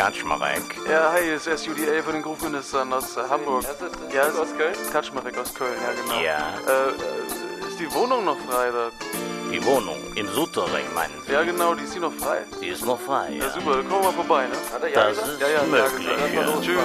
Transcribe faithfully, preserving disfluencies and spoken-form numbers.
Kaczmarek. Ja, hi, hier ist S U D A von den Groove-Ministern aus äh, Hamburg. Ja, ist aus Köln? Kaczmarek aus Köln, ja genau. Ja. Äh, ist die Wohnung noch frei da? Die Wohnung in Souterrain, meinen Sie? Ja genau, die ist die noch frei? Die ist noch frei, Ja, ja. super, dann kommen wir mal vorbei, ne? Das ist ja, ja, möglich, ja, ja. Tschüss.